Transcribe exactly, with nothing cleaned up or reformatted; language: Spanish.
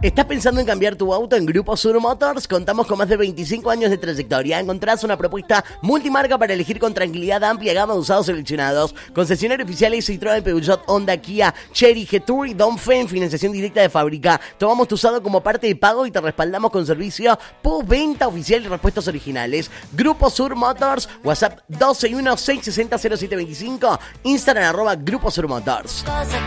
¿Estás pensando en cambiar tu auto? En Grupo Sur Motors contamos con más de veinticinco años de trayectoria. Encontrás una propuesta multimarca para elegir con tranquilidad, amplia gama de usados seleccionados. Concesionarios oficiales Citroën, Peugeot, Honda, Kia, Chery, Getur y Dongfeng, financiación directa de fábrica. Tomamos tu usado como parte de pago y te respaldamos con servicio postventa oficial y repuestos originales. Grupo Sur Motors, WhatsApp doce y uno, seiscientos sesenta, cero siete veinticinco, Instagram arroba Grupo Sur Motors.